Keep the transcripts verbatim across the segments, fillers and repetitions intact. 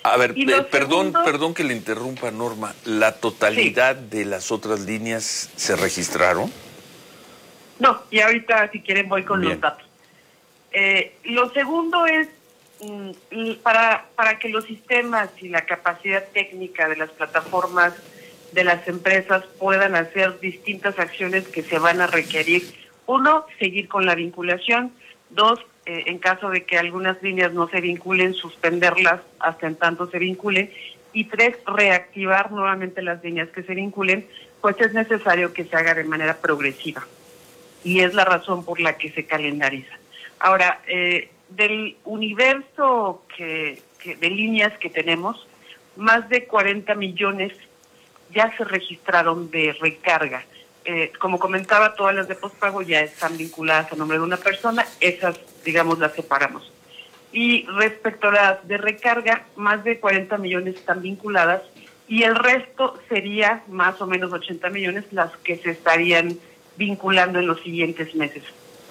A ver, Y eh, perdón, segundo, perdón que le interrumpa, Norma. ¿La totalidad sí. de las otras líneas se registraron? No, y ahorita si quieren voy con Bien. los datos. Eh, lo segundo es mm, para, para que los sistemas y la capacidad técnica de las plataformas de las empresas puedan hacer distintas acciones que se van a requerir. Uno, seguir con la vinculación. Dos, eh, en caso de que algunas líneas no se vinculen, suspenderlas hasta en tanto se vinculen. Y tres, reactivar nuevamente las líneas que se vinculen, pues es necesario que se haga de manera progresiva. Y es la razón por la que se calendariza. Ahora, eh, del universo que, que de líneas que tenemos, más de cuarenta millones ya se registraron de recarga. Eh, como comentaba, todas las de postpago ya están vinculadas a nombre de una persona, esas, digamos, las separamos. Y respecto a las de recarga, más de cuarenta millones están vinculadas y el resto sería más o menos ochenta millones las que se estarían vinculando en los siguientes meses.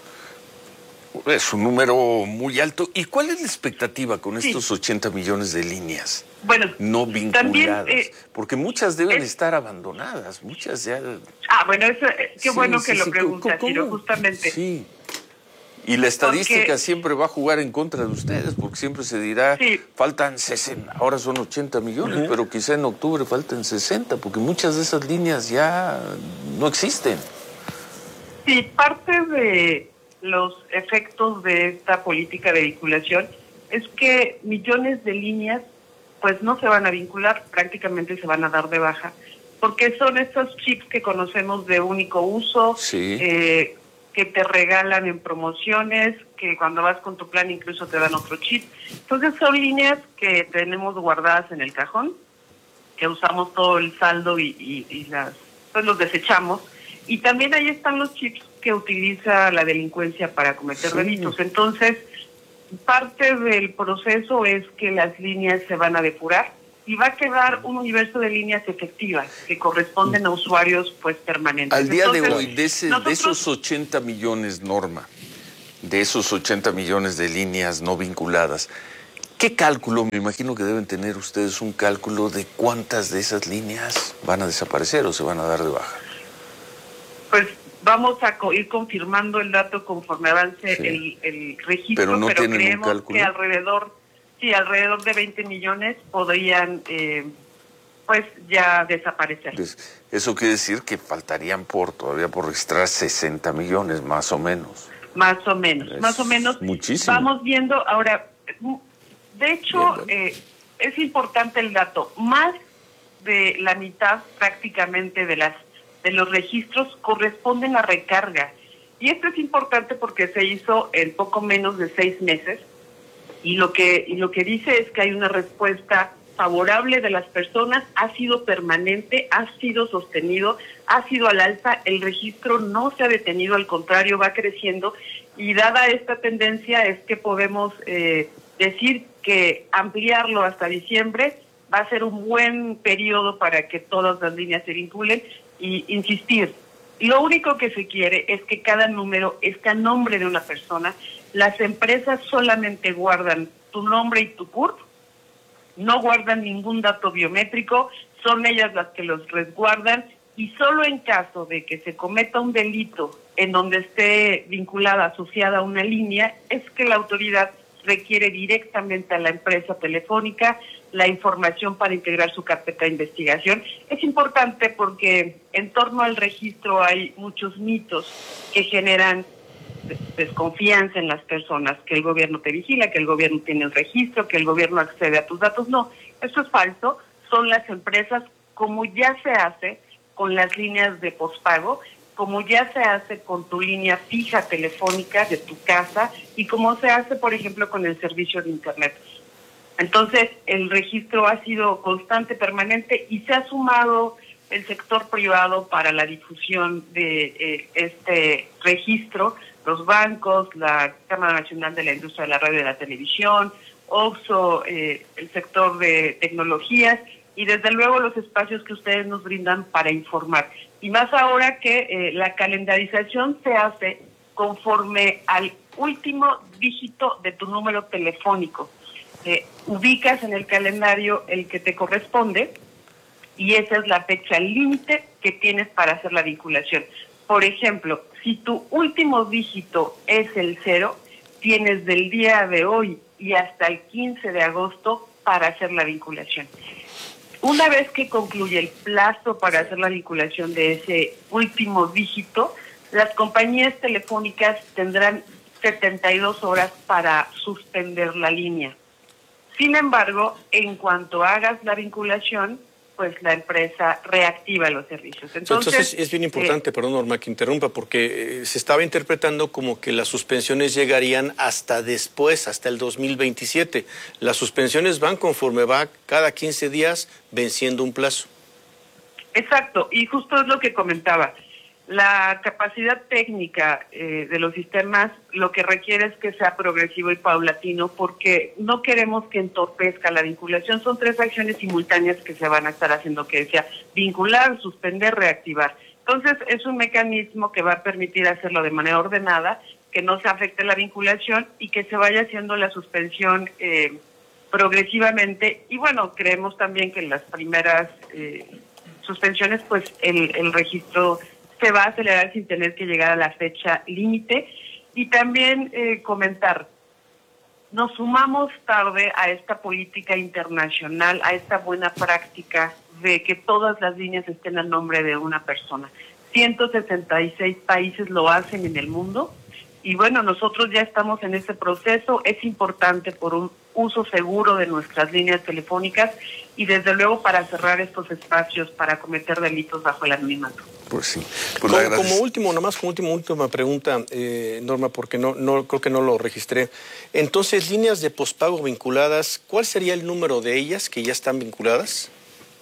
Es un número muy alto. ¿Y cuál es la expectativa con estos sí. ochenta millones de líneas bueno, no vinculadas? También, eh, porque muchas deben es, estar abandonadas, muchas ya... Ah, bueno, eso, qué sí, bueno que sí, lo sí. preguntas, Ciro, justamente. Sí, y la estadística porque, siempre va a jugar en contra de ustedes, porque siempre se dirá, sí. faltan sesenta, ahora son ochenta millones, uh-huh. pero quizá en octubre falten sesenta, porque muchas de esas líneas ya no existen. Sí, parte de los efectos de esta política de vinculación es que millones de líneas pues no se van a vincular, prácticamente se van a dar de baja, porque son estos chips que conocemos de único uso, sí. eh, que te regalan en promociones, que cuando vas con tu plan incluso te dan otro chip. Entonces son líneas que tenemos guardadas en el cajón, que usamos todo el saldo y, y, y las pues los desechamos, y también ahí están los chips que utiliza la delincuencia para cometer sí. delitos. Entonces, parte del proceso es que las líneas se van a depurar y va a quedar un universo de líneas efectivas que corresponden a usuarios pues permanentes. Al día Entonces, de hoy, de, ese, nosotros... de esos ochenta millones, Norma, de esos ochenta millones de líneas no vinculadas, ¿qué cálculo? Me imagino que deben tener ustedes un cálculo de cuántas de esas líneas van a desaparecer o se van a dar de baja. Pues vamos a ir confirmando el dato conforme avance sí. el, el registro, pero, no pero creemos que alrededor, sí, alrededor de veinte millones podrían, eh, pues, ya desaparecer. Pues, eso quiere decir que faltarían por todavía por registrar sesenta millones, más o menos. Más o menos, es más o menos. Muchísimo. Vamos viendo, ahora, de hecho, Bien, eh, es importante el dato, más de la mitad prácticamente de las de los registros corresponden a recarga. Y esto es importante porque se hizo en poco menos de seis meses y lo que y lo que dice es que hay una respuesta favorable de las personas, ha sido permanente, ha sido sostenido, ha sido al alza, el registro no se ha detenido, al contrario, va creciendo y dada esta tendencia es que podemos eh, decir que ampliarlo hasta diciembre va a ser un buen periodo para que todas las líneas se vinculen. Y insistir, lo único que se quiere es que cada número esté a nombre de una persona. Las empresas solamente guardan tu nombre y tu C U R P, no guardan ningún dato biométrico, son ellas las que los resguardan y solo en caso de que se cometa un delito en donde esté vinculada, asociada a una línea, es que la autoridad requiere directamente a la empresa telefónica la información para integrar su carpeta de investigación. Es importante porque en torno al registro hay muchos mitos que generan desconfianza en las personas, que el gobierno te vigila, que el gobierno tiene el registro, que el gobierno accede a tus datos. No, eso es falso. Son las empresas, como ya se hace con las líneas de pospago, como ya se hace con tu línea fija telefónica de tu casa y como se hace, por ejemplo, con el servicio de Internet. Entonces, el registro ha sido constante, permanente, y se ha sumado el sector privado para la difusión de eh, este registro, los bancos, la Cámara Nacional de la Industria de la Radio y de la Televisión, OXXO, eh, el sector de tecnologías, y desde luego los espacios que ustedes nos brindan para informar. Y más ahora que eh, la calendarización se hace conforme al último dígito de tu número telefónico. eh, ubicas en el calendario el que te corresponde y esa es la fecha límite que tienes para hacer la vinculación. Por ejemplo, si tu último dígito es el cero, tienes del día de hoy y hasta el quince de agosto para hacer la vinculación. Una vez que concluye el plazo para hacer la vinculación de ese último dígito, las compañías telefónicas tendrán setenta y dos horas para suspender la línea. Sin embargo, en cuanto hagas la vinculación, pues la empresa reactiva los servicios. Entonces, Entonces es bien importante, eh, perdón Norma que interrumpa, porque eh, se estaba interpretando como que las suspensiones llegarían hasta después, hasta el dos mil veintisiete. Las suspensiones van conforme va cada quince días venciendo un plazo. Exacto, y justo es lo que comentaba. La capacidad técnica eh, de los sistemas lo que requiere es que sea progresivo y paulatino porque no queremos que entorpezca la vinculación. Son tres acciones simultáneas que se van a estar haciendo, que decía vincular, suspender, reactivar. Entonces es un mecanismo que va a permitir hacerlo de manera ordenada, que no se afecte la vinculación y que se vaya haciendo la suspensión eh, progresivamente. Y bueno, creemos también que en las primeras eh, suspensiones pues el, el registro se va a acelerar sin tener que llegar a la fecha límite. Y también eh, comentar, nos sumamos tarde a esta política internacional, a esta buena práctica de que todas las líneas estén a nombre de una persona. ciento sesenta y seis países lo hacen en el mundo y bueno, nosotros ya estamos en ese proceso. Es importante por un uso seguro de nuestras líneas telefónicas y desde luego para cerrar estos espacios para cometer delitos bajo el anonimato. Pues sí. Pues como, como último, nomás como último, última pregunta, eh, Norma, porque no, no creo que no lo registré. Entonces, líneas de pospago vinculadas, ¿cuál sería el número de ellas que ya están vinculadas?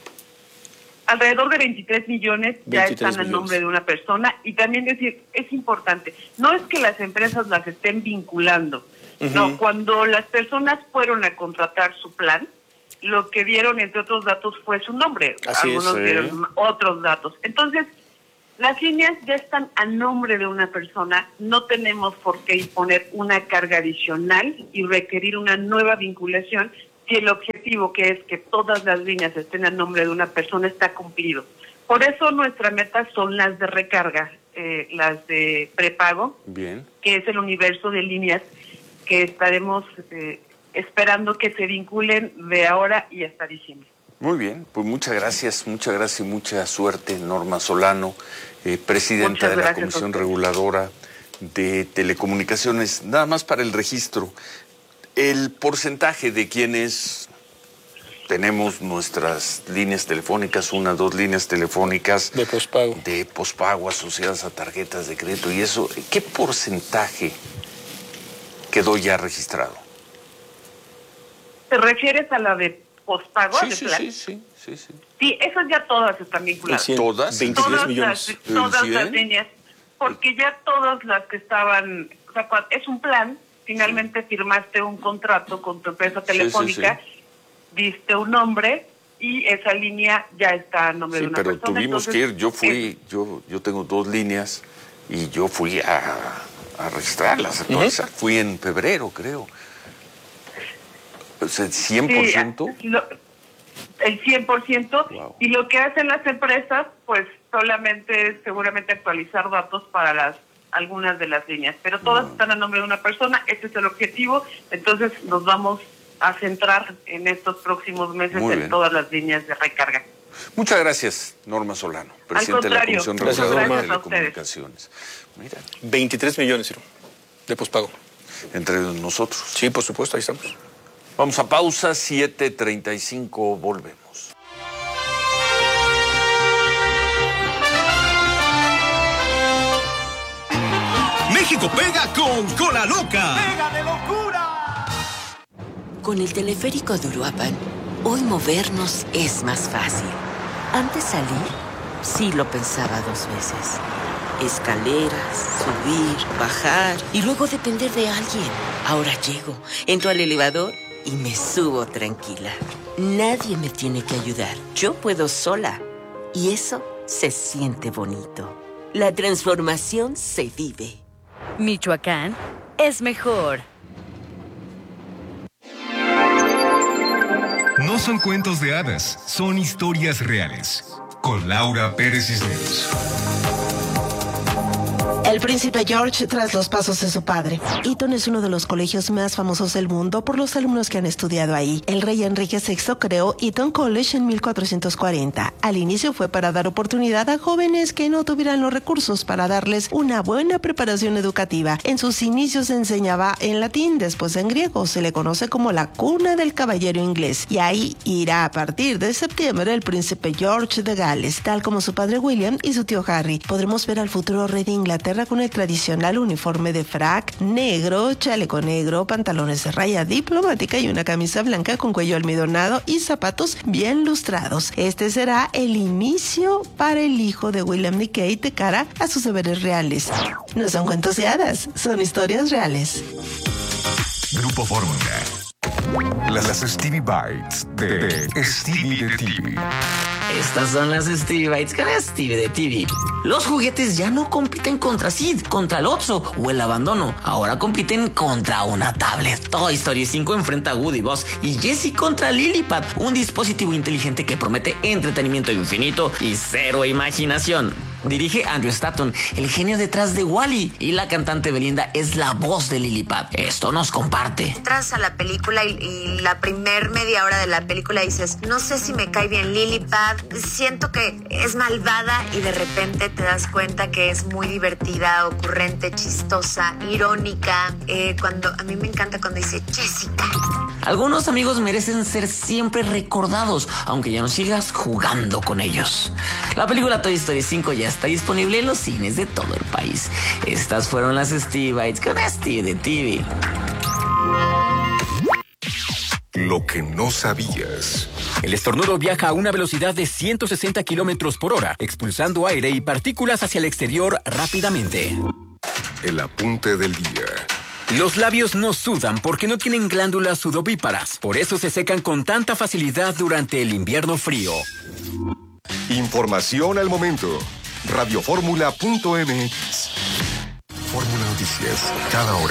Alrededor de veintitrés millones ya están millones. A nombre de una persona. Y también decir, es importante, no es que las empresas las estén vinculando, uh-huh. No, cuando las personas fueron a contratar su plan, lo que dieron, entre otros datos, fue su nombre. Así Algunos es, dieron ¿eh? otros datos. Entonces, las líneas ya están a nombre de una persona, no tenemos por qué imponer una carga adicional y requerir una nueva vinculación si el objetivo, que es que todas las líneas estén a nombre de una persona, está cumplido. Por eso nuestra meta son las de recarga, eh, las de prepago, Bien. Que es el universo de líneas que estaremos eh, esperando que se vinculen de ahora y hasta diciembre. Muy bien, pues muchas gracias, muchas gracias y mucha suerte, Norma Solano, eh, presidenta de la Comisión Reguladora de Telecomunicaciones. Nada más para el registro, el porcentaje de quienes tenemos nuestras líneas telefónicas, una, dos líneas telefónicas de pospago, de pospago asociadas a tarjetas de crédito y eso, ¿qué porcentaje quedó ya registrado? ¿Te refieres a la de pospago? Sí, de sí, plan? sí, sí, sí, sí. Sí, esas ya todas están vinculadas. ¿Todas? veintitrés todas millones. Las, todas las líneas, porque ya todas las que estaban, o sea, es un plan, finalmente firmaste un contrato con tu empresa telefónica, sí, sí, sí. Diste un nombre y esa línea ya está a nombre sí, de una pero persona. Tuvimos Entonces, que ir, yo fui, es... yo, yo tengo dos líneas y yo fui a, a registrarlas, uh-huh. Fui en febrero, creo. O sea, ¿cien por ciento? Sí, lo, el cien por ciento, wow. Y lo que hacen las empresas, pues solamente es seguramente actualizar datos para las algunas de las líneas, pero todas no. están a nombre de una persona, ese es el objetivo, entonces nos vamos a centrar en estos próximos meses en todas las líneas de recarga. Muchas gracias, Norma Solano, presidenta de la Comisión Reguladora de Telecomunicaciones. Mira. veintitrés millones de pospago. Entre nosotros. Sí, por supuesto, ahí estamos. Vamos a pausa, siete treinta y cinco, volvemos. México pega con Cola Loca. ¡Pega de locura! Con el teleférico de Uruapan, hoy movernos es más fácil. Antes salir, sí lo pensaba dos veces. Escaleras, subir, bajar y luego depender de alguien. Ahora llego, entro al elevador y me subo tranquila. Nadie me tiene que ayudar. Yo puedo sola. Y eso se siente bonito. La transformación se vive. Michoacán es mejor. son cuentos de hadas, son historias reales. Con Laura Pérez Cisneros. El príncipe George tras los pasos de su padre. Eton es uno de los colegios más famosos del mundo por los alumnos que han estudiado ahí. El rey Enrique sexto creó Eton College en mil cuatrocientos cuarenta. Al inicio fue para dar oportunidad a jóvenes que no tuvieran los recursos para darles una buena preparación educativa. En sus inicios se enseñaba en latín, después en griego. Se le conoce como la cuna del caballero inglés. Y ahí irá a partir de septiembre el príncipe George de Gales, tal como su padre William y su tío Harry. Podremos ver al futuro rey de Inglaterra con el tradicional uniforme de frac negro, chaleco negro, pantalones de raya diplomática y una camisa blanca con cuello almidonado y zapatos bien lustrados. Este será el inicio para el hijo de William y Kate de cara a sus deberes reales. No son cuentos de hadas, son historias reales. Grupo Fórmula. Las Stevie Bites de Stevie de T V. Estas son las Stevie Bites con Stevie de T V. Los juguetes ya no compiten contra Sid, contra el Otso o el abandono. Ahora compiten contra una tablet. Toy Story cinco enfrenta a Woody, Buzz y Jessie contra Lilipad, un dispositivo inteligente que promete entretenimiento infinito y cero imaginación. Dirige Andrew Stanton, el genio detrás de Wall-E, y la cantante Belinda es la voz de Lilipad. Esto nos comparte. Entras a la película y, y la primer media hora de la película dices, no sé si me cae bien Lilipad, siento que es malvada, y de repente te das cuenta que es muy divertida, ocurrente, chistosa, irónica. Eh, cuando a mí me encanta cuando dice Jessica. Algunos amigos merecen ser siempre recordados, aunque ya no sigas jugando con ellos. La película Toy Story cinco ya está disponible en los cines de todo el país. Estas fueron las Stevie Bites con Stevie de T V. Lo que no sabías. El estornudo viaja a una velocidad de ciento sesenta kilómetros por hora, expulsando aire y partículas hacia el exterior rápidamente. El apunte del día. Los labios no sudan porque no tienen glándulas sudovíparas. Por eso se secan con tanta facilidad durante el invierno frío. Información al momento. Radioformula punto m x. Fórmula Noticias, cada hora.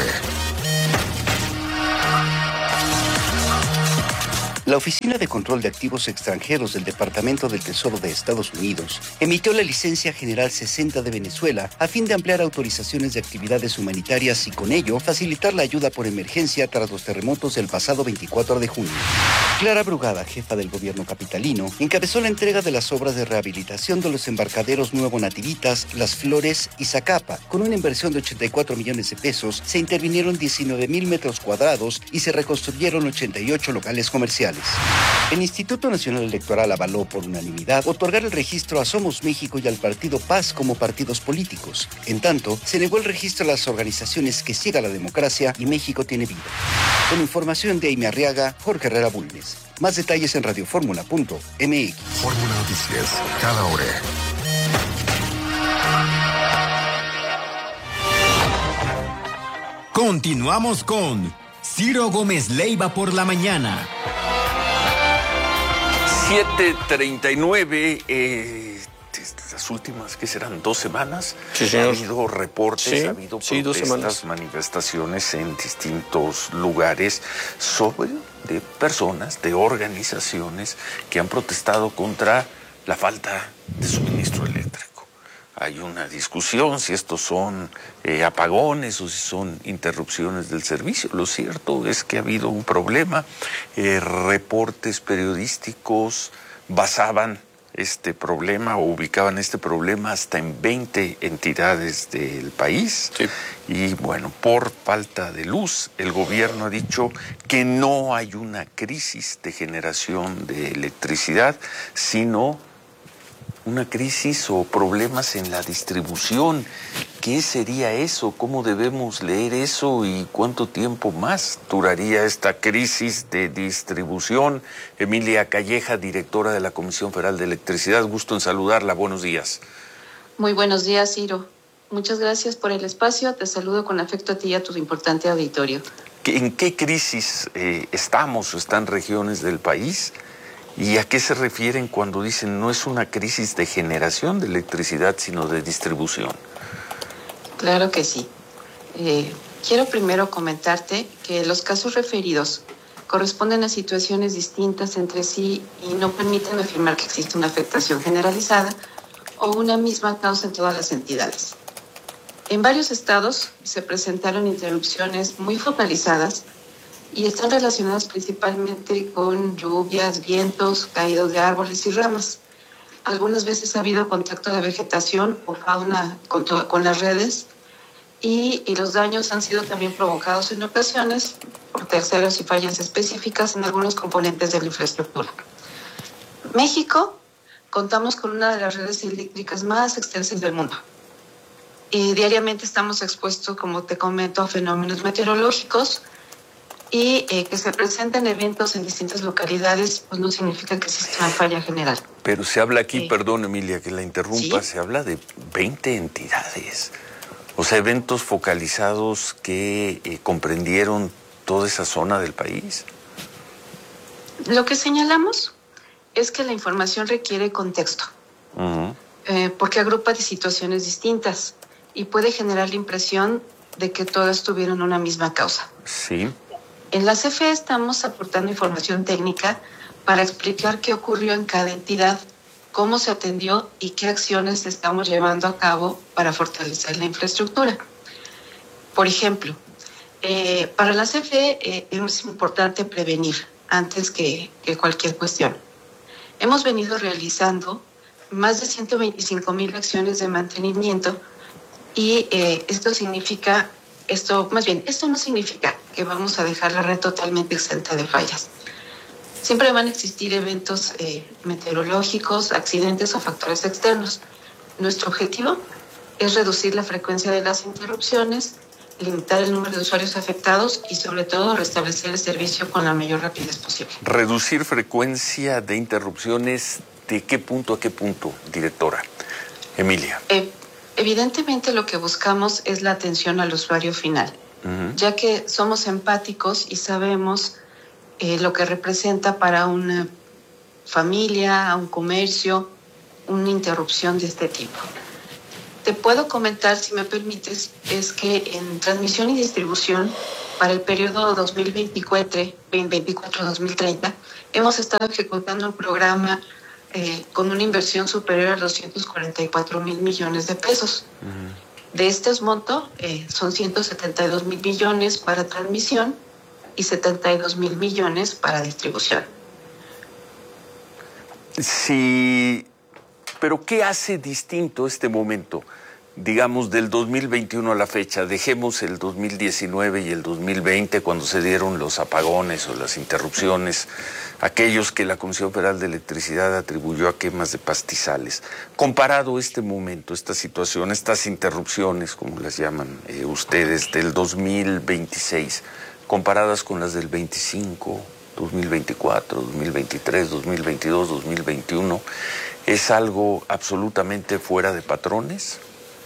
La Oficina de Control de Activos Extranjeros del Departamento del Tesoro de Estados Unidos emitió la Licencia General sesenta de Venezuela a fin de ampliar autorizaciones de actividades humanitarias y con ello facilitar la ayuda por emergencia tras los terremotos del pasado veinticuatro de junio. Clara Brugada, jefa del gobierno capitalino, encabezó la entrega de las obras de rehabilitación de los embarcaderos Nuevo Nativitas, Las Flores y Zacapa. Con una inversión de ochenta y cuatro millones de pesos, se intervinieron diecinueve mil metros cuadrados y se reconstruyeron ochenta y ocho locales comerciales. El Instituto Nacional Electoral avaló por unanimidad otorgar el registro a Somos México y al Partido Paz como partidos políticos. En tanto, se negó el registro a las organizaciones que siga la democracia y México tiene vida. Con información de Aime Arriaga, Jorge Herrera Bulnes. Más detalles en radioformula punto m x. Fórmula Noticias, cada hora. Continuamos con Ciro Gómez Leiva por la mañana. siete treinta y nueve, eh, las últimas, ¿qué serán? ¿Dos semanas? Sí, ha habido reportes, sí, ha habido sí, protestas, manifestaciones en distintos lugares sobre de personas, de organizaciones que han protestado contra la falta de suministro eléctrico. Hay una discusión si estos son eh, apagones o si son interrupciones del servicio. Lo cierto es que ha habido un problema. Eh, reportes periodísticos basaban este problema o ubicaban este problema hasta en veinte entidades del país. Sí. Y bueno, por falta de luz, el gobierno ha dicho que no hay una crisis de generación de electricidad, sino una crisis o problemas en la distribución. ¿Qué sería eso? ¿Cómo debemos leer eso? ¿Y cuánto tiempo más duraría esta crisis de distribución? Emilia Calleja, directora de la Comisión Federal de Electricidad, gusto en saludarla. Buenos días. Muy buenos días, Ciro. Muchas gracias por el espacio. Te saludo con afecto a ti y a tu importante auditorio. ¿En qué crisis eh, estamos o están regiones del país? ¿Y a qué se refieren cuando dicen no es una crisis de generación de electricidad, sino de distribución? Claro que sí. Eh, quiero primero comentarte que los casos referidos corresponden a situaciones distintas entre sí y no permiten afirmar que existe una afectación generalizada o una misma causa en todas las entidades. En varios estados se presentaron interrupciones muy focalizadas y están relacionadas principalmente con lluvias, vientos, caídos de árboles y ramas. Algunas veces ha habido contacto de vegetación o fauna con, to- con las redes y, y los daños han sido también provocados en ocasiones por terceros y fallas específicas en algunos componentes de la infraestructura. México, contamos con una de las redes eléctricas más extensas del mundo. Y diariamente estamos expuestos, como te comento, a fenómenos meteorológicos y eh, que se presenten eventos en distintas localidades, pues no significa que exista una falla general. Pero se habla aquí, Sí. perdón Emilia que la interrumpa, ¿Sí? se habla de veinte entidades. O sea, eventos focalizados que eh, comprendieron toda esa zona del país. Lo que señalamos es que la información requiere contexto, Uh-huh. eh, porque agrupa de situaciones distintas y puede generar la impresión de que todas tuvieron una misma causa. Sí. En la C F E estamos aportando información técnica para explicar qué ocurrió en cada entidad, cómo se atendió y qué acciones estamos llevando a cabo para fortalecer la infraestructura. Por ejemplo, eh, para la C F E eh, es importante prevenir antes que, que cualquier cuestión. Hemos venido realizando más de ciento veinticinco mil acciones de mantenimiento y eh, esto significa, esto más bien, esto no significa que vamos a dejar la red totalmente exenta de fallas. Siempre van a existir eventos eh, meteorológicos, accidentes o factores externos. Nuestro objetivo es reducir la frecuencia de las interrupciones, limitar el número de usuarios afectados y sobre todo restablecer el servicio con la mayor rapidez posible. Reducir frecuencia de interrupciones, ¿de qué punto a qué punto, directora? Emilia. Eh, evidentemente lo que buscamos es la atención al usuario final, Uh-huh. ya que somos empáticos y sabemos eh, lo que representa para una familia, un comercio, una interrupción de este tipo. Te puedo comentar, si me permites, es que en transmisión y distribución para el periodo dos mil veinticuatro a dos mil treinta hemos estado ejecutando un programa eh, con una inversión superior a doscientos cuarenta y cuatro mil millones de pesos. Uh-huh. De este monto eh, son ciento setenta y dos mil millones para transmisión y setenta y dos mil millones para distribución. Sí, pero ¿qué hace distinto este momento? Digamos, del dos mil veintiuno a la fecha, dejemos el dos mil diecinueve y el dos mil veinte cuando se dieron los apagones o las interrupciones, aquellos que la Comisión Federal de Electricidad atribuyó a quemas de pastizales. Comparado este momento, esta situación, estas interrupciones, como las llaman eh, ustedes, del dos mil veintiséis, comparadas con las del veinticinco, dos mil veinticuatro, dos mil veintitrés, dos mil veintidós, dos mil veintiuno, ¿es algo absolutamente fuera de patrones?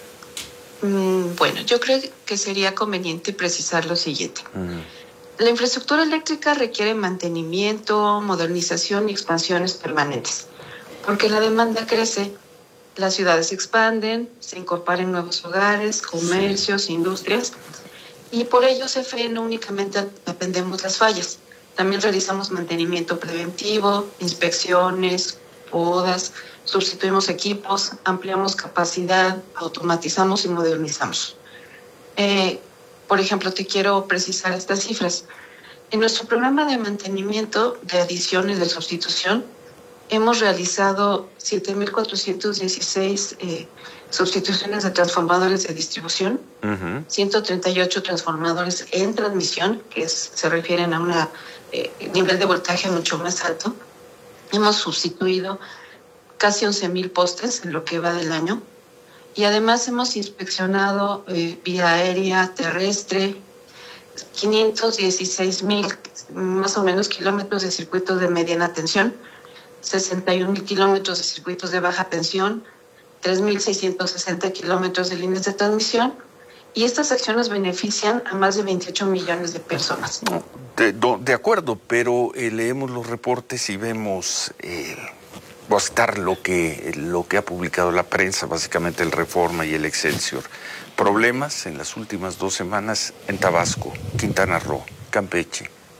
Mm, bueno, yo creo que sería conveniente precisar lo siguiente. Uh-huh. La infraestructura eléctrica requiere mantenimiento, modernización y expansiones permanentes, porque la demanda crece, las ciudades se expanden, se incorporan nuevos hogares, comercios, sí. industrias, y por ello C F E no únicamente atendemos las fallas, también realizamos mantenimiento preventivo, inspecciones, podas, sustituimos equipos, ampliamos capacidad, automatizamos y modernizamos. Eh, por ejemplo, te quiero precisar estas cifras. En nuestro programa de mantenimiento, de adición y de sustitución, hemos realizado siete mil cuatrocientos dieciséis eh, sustituciones de transformadores de distribución, uh-huh. ciento treinta y ocho transformadores en transmisión, que es, se refieren a un eh, nivel de voltaje mucho más alto. Hemos sustituido casi once mil postes en lo que va del año y además hemos inspeccionado eh, vía aérea, terrestre, quinientos dieciséis mil más o menos kilómetros de circuitos de mediana tensión, sesenta y un mil kilómetros de circuitos de baja tensión, tres mil seiscientos sesenta kilómetros de líneas de transmisión, y estas acciones benefician a más de veintiocho millones de personas. De, de acuerdo, pero eh, leemos los reportes y vemos eh, bastar lo que, lo que ha publicado la prensa, básicamente el Reforma y el Excelsior. Problemas en las últimas dos semanas en Tabasco, Quintana Roo, Campeche,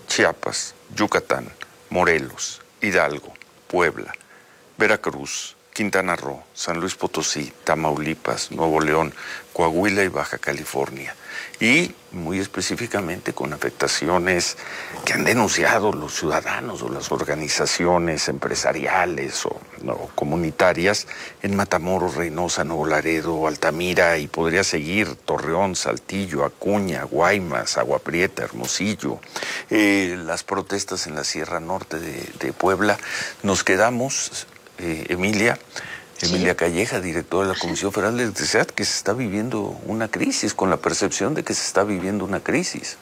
Chiapas, Yucatán, Morelos, Hidalgo, Puebla, Veracruz, Quintana Roo, San Luis Potosí, Tamaulipas, Nuevo León, Coahuila y Baja California. Y muy específicamente con afectaciones que han denunciado los ciudadanos o las organizaciones empresariales o no, comunitarias en Matamoros, Reynosa, Nuevo Laredo, Altamira, y podría seguir Torreón, Saltillo, Acuña, Guaymas, Agua Prieta, Hermosillo, eh, las protestas en la Sierra Norte de, de Puebla. Nos quedamos, eh, Emilia, Emilia Calleja, directora de la Comisión Federal de Electricidad, que se está viviendo una crisis, con la percepción de que se está viviendo una crisis.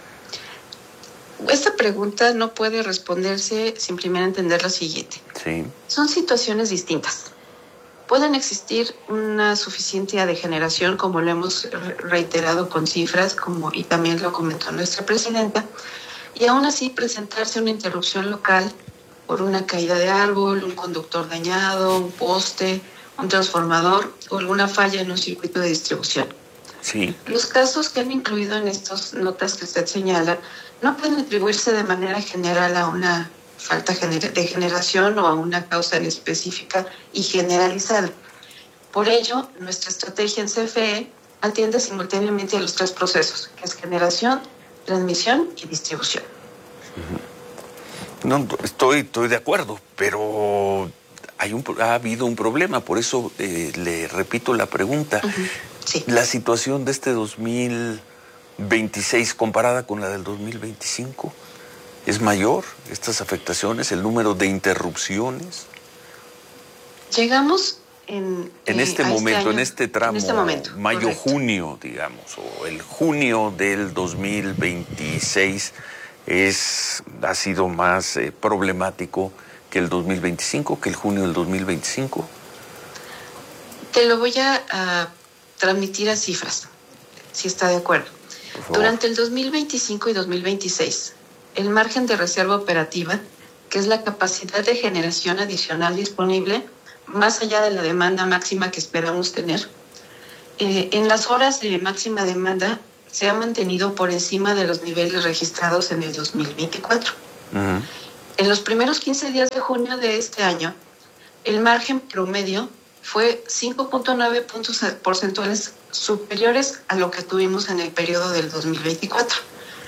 Esta pregunta no puede responderse sin primero entender lo siguiente. Sí. Son situaciones distintas. Pueden existir una suficiencia de generación, como lo hemos reiterado con cifras, como y también lo comentó nuestra presidenta, y aún así presentarse una interrupción local por una caída de árbol, un conductor dañado, un poste, un transformador o alguna falla en un circuito de distribución. Sí. Los casos que han incluido en estas notas que usted señala no pueden atribuirse de manera general a una falta de generación o a una causa en específica y generalizada. Por ello, nuestra estrategia en C F E atiende simultáneamente a los tres procesos, que es generación, transmisión y distribución. Uh-huh. No, estoy, estoy de acuerdo, pero hay un, ha habido un problema, por eso eh, le repito la pregunta. Uh-huh. Sí. La situación de este dos mil veintiséis comparada con la del dos mil veinticinco, ¿es mayor estas afectaciones, el número de interrupciones? Llegamos en, en este eh, momento, este año, en este tramo, en este momento, mayo-junio, digamos, o el junio del dos mil veintiséis, es, ha sido más eh, problemático que el dos mil veinticinco, que el junio del dos mil veinticinco. Te lo voy a, a transmitir a cifras, si está de acuerdo. Durante el dos mil veinticinco y dos mil veintiséis, el margen de reserva operativa, que es la capacidad de generación adicional disponible, más allá de la demanda máxima que esperamos tener, eh, en las horas de máxima demanda se ha mantenido por encima de los niveles registrados en el dos mil veinticuatro. Uh-huh. En los primeros quince días de junio de este año, el margen promedio fue cinco punto nueve puntos porcentuales superiores a lo que tuvimos en el periodo del dos mil veinticuatro.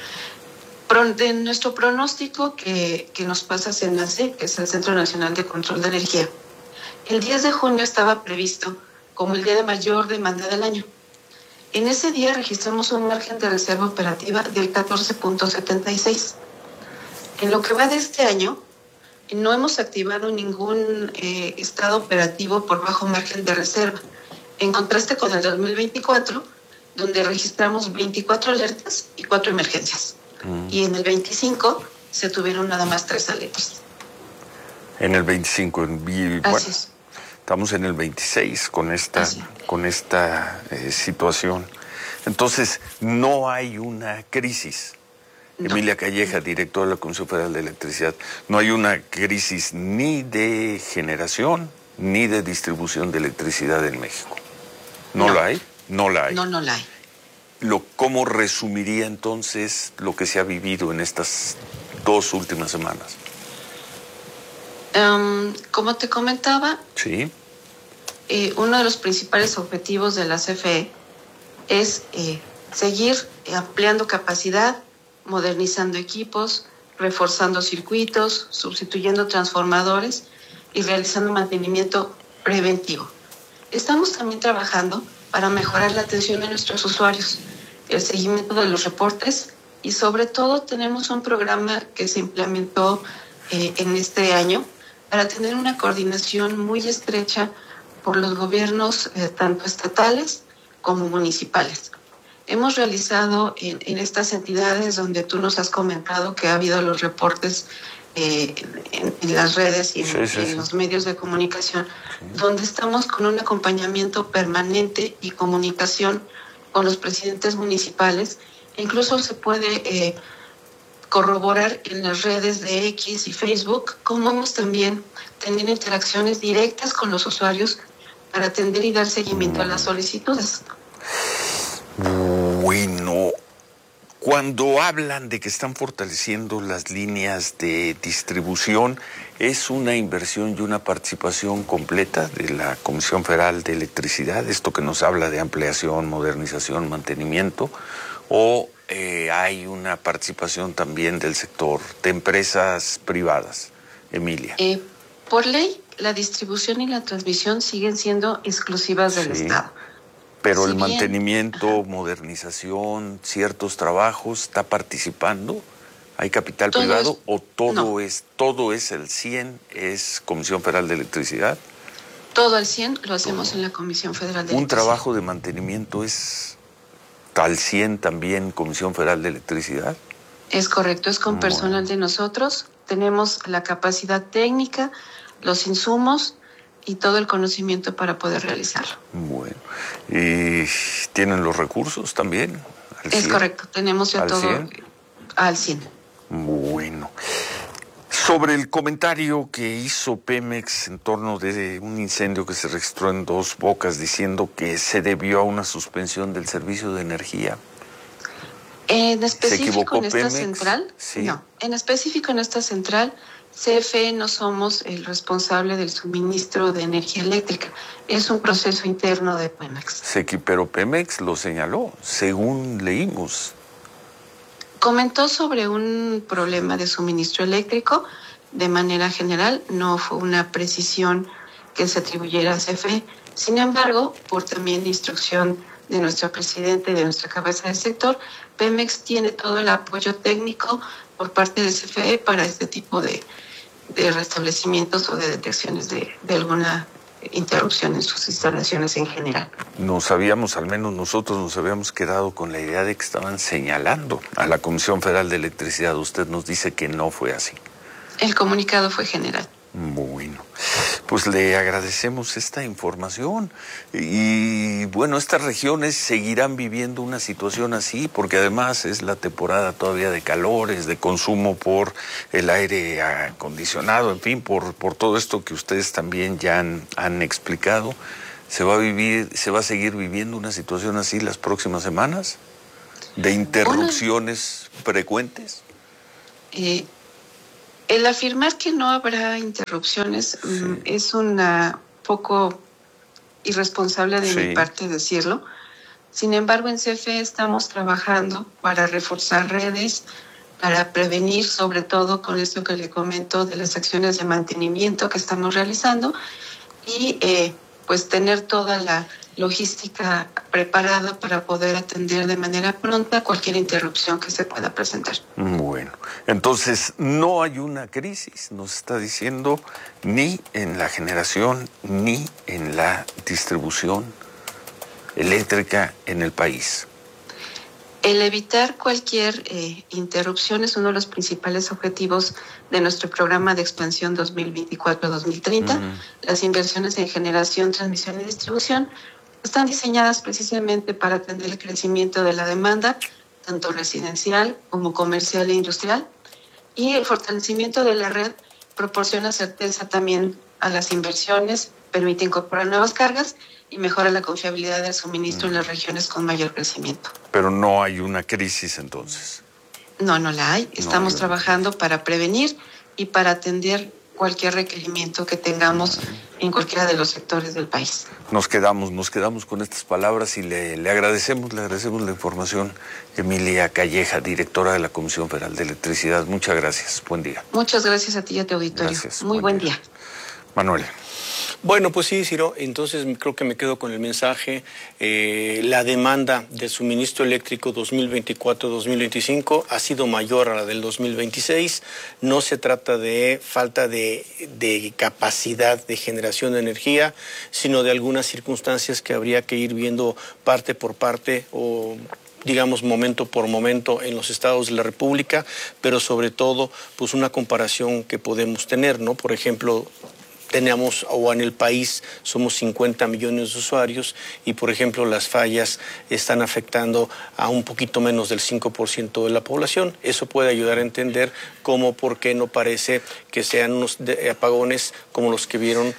De nuestro pronóstico que, que nos pasa CENACE, que es el Centro Nacional de Control de Energía, el diez de junio estaba previsto como el día de mayor demanda del año. En ese día registramos un margen de reserva operativa del catorce punto setenta y seis. En lo que va de este año, no hemos activado ningún eh, estado operativo por bajo margen de reserva, en contraste con el dos mil veinticuatro, donde registramos veinticuatro alertas y cuatro emergencias. Mm. Y en el veinticinco se tuvieron nada más tres alertas. En el veinticinco, en, bueno, Así es. Estamos en el veintiséis con esta, con esta eh, situación. Entonces, no hay una crisis. No. Emilia Calleja, directora de la Comisión Federal de Electricidad, no hay una crisis ni de generación ni de distribución de electricidad en México. ¿No, no. la hay? No la hay. No, no la hay. Lo, ¿Cómo resumiría entonces lo que se ha vivido en estas dos últimas semanas? Um, como te comentaba, sí. eh, uno de los principales objetivos de la C F E es eh, seguir ampliando capacidad, modernizando equipos, reforzando circuitos, sustituyendo transformadores y realizando mantenimiento preventivo. Estamos también trabajando para mejorar la atención de nuestros usuarios, el seguimiento de los reportes y sobre todo tenemos un programa que se implementó eh, en este año para tener una coordinación muy estrecha por los gobiernos eh, tanto estatales como municipales. Hemos realizado en, en estas entidades donde tú nos has comentado que ha habido los reportes eh, en, en las redes y en, sí, sí, en sí. los medios de comunicación, sí. donde estamos con un acompañamiento permanente y comunicación con los presidentes municipales. E incluso se puede eh, corroborar en las redes de X y Facebook cómo vamos también teniendo interacciones directas con los usuarios para atender y dar seguimiento a las solicitudes. Bueno, Cuando hablan de que están fortaleciendo las líneas de distribución, ¿es una inversión y una participación completa de la Comisión Federal de Electricidad? Esto que nos habla de ampliación, modernización, mantenimiento, ¿o eh, hay una participación también del sector, de empresas privadas? Emilia. Eh, por ley, la distribución y la transmisión siguen siendo exclusivas del Sí. Estado. Pero Si el bien, mantenimiento, modernización, ciertos trabajos, ¿está participando? ¿Hay capital Todo privado es- o todo no. es todo es el cien, es Comisión Federal de Electricidad? Todo al cien lo hacemos en la Comisión Federal de ¿Un Electricidad. trabajo de mantenimiento es al cien también Comisión Federal de Electricidad? Es correcto, es con Bueno. personal de nosotros. Tenemos la capacidad técnica, los insumos y todo el conocimiento para poder realizarlo. Bueno. ¿Y tienen los recursos también? ¿Al Es cien? correcto, tenemos ya ¿Al todo cien? al cien. Bueno. Sobre el comentario que hizo Pemex en torno de un incendio que se registró en Dos Bocas, diciendo que se debió a una suspensión del servicio de energía. En específico equivocó en esta Pemex? central, Sí. no, en específico en esta central, C F E no somos el responsable del suministro de energía eléctrica, es un proceso interno de Pemex. Se equi- pero Pemex lo señaló, según leímos. Comentó sobre un problema de suministro eléctrico de manera general, no fue una precisión que se atribuyera a C F E. Sin embargo, por también instrucción de nuestro presidente y de nuestra cabeza de sector, Pemex tiene todo el apoyo técnico por parte de C F E para este tipo de, de restablecimientos o de detecciones de, de alguna interrupción en sus instalaciones en general. Nos habíamos, al menos nosotros nos habíamos quedado con la idea de que estaban señalando a la Comisión Federal de Electricidad. Usted nos dice que no fue así. El comunicado fue general. Bueno, pues le agradecemos esta información y bueno, estas regiones seguirán viviendo una situación así porque además es la temporada todavía de calores, de consumo por el aire acondicionado, en fin, por, por todo esto que ustedes también ya han, han explicado. ¿Se va a vivir, se va a seguir viviendo una situación así las próximas semanas? ¿De interrupciones frecuentes? Eh, El afirmar que no habrá interrupciones sí. um, es una poco irresponsable de sí. mi parte decirlo. Sin embargo, en C F E estamos trabajando para reforzar redes, para prevenir, sobre todo con esto que le comento de las acciones de mantenimiento que estamos realizando y eh, pues tener toda la logística preparada para poder atender de manera pronta cualquier interrupción que se pueda presentar. Bueno, entonces no hay una crisis, nos está diciendo, ni en la generación ni en la distribución eléctrica en el país. El evitar cualquier eh, interrupción es uno de los principales objetivos de nuestro programa de expansión dos mil veinticuatro a dos mil treinta. Uh-huh. Las inversiones en generación, transmisión y distribución están diseñadas precisamente para atender el crecimiento de la demanda, tanto residencial como comercial e industrial, y el fortalecimiento de la red proporciona certeza también a las inversiones, permite incorporar nuevas cargas y mejora la confiabilidad del suministro mm. en las regiones con mayor crecimiento. Pero no hay una crisis entonces. No, no la hay. Estamos no, trabajando para prevenir y para atender cualquier requerimiento que tengamos mm. en cualquiera de los sectores del país. Nos quedamos, nos quedamos con estas palabras y le, le agradecemos, le agradecemos la información. Emilia Calleja, directora de la Comisión Federal de Electricidad. Muchas gracias. Buen día. Muchas gracias a ti y a tu auditorio. Gracias. Muy buen, buen día. día. Manuel. Bueno, pues sí, Ciro, entonces creo que me quedo con el mensaje. Eh, la demanda del suministro eléctrico dos mil veinticuatro dos mil veinticinco ha sido mayor a la del dos mil veintiséis. No se trata de falta de, de capacidad de generación de energía, sino de algunas circunstancias que habría que ir viendo parte por parte o digamos momento por momento en los estados de la República, pero sobre todo pues una comparación que podemos tener, ¿no? Por ejemplo, tenemos, o en el país somos cincuenta millones de usuarios y, por ejemplo, las fallas están afectando a un poquito menos del cinco por ciento de la población. Eso puede ayudar a entender cómo, por qué no parece que sean unos apagones como los que vieron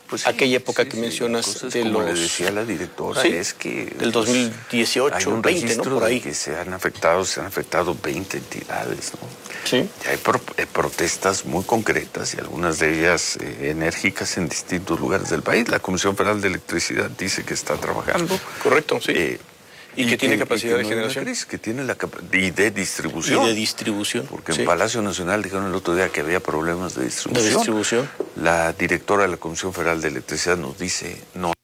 Pues sí, aquella época sí, que sí, mencionas la cosa es de como los... le decía la directora, Sí, es que... del dos mil dieciocho, hay un veinte, ¿no? registro Por de ahí. que se han afectado, se han afectado veinte entidades, ¿no? Sí. Y hay pro- eh, protestas muy concretas y algunas de ellas eh, enérgicas en distintos lugares del país. La Comisión Federal de Electricidad dice que está trabajando. Correcto, sí. Eh, y, que tiene capacidad y que de no hay una generación. crisis, que tiene la capa- y de distribución. Y de distribución. Porque sí. en Palacio Nacional dijeron el otro día que había problemas de distribución. De distribución. La directora de la Comisión Federal de Electricidad nos dice, no